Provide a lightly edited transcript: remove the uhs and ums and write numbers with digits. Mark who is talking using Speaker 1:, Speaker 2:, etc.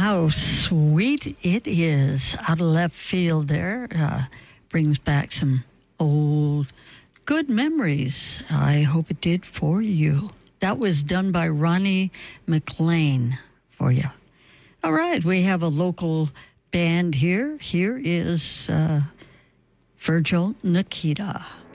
Speaker 1: how sweet it is. Out of left field there. Brings back some old good memories. I hope it did for you. That was done by Ronnie McLean for you. All right, we have a local band here. Here is Virgil Nikita.